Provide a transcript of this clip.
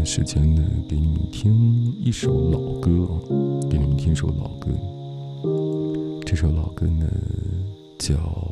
的时间呢，给你们听一首老歌，这首老歌呢叫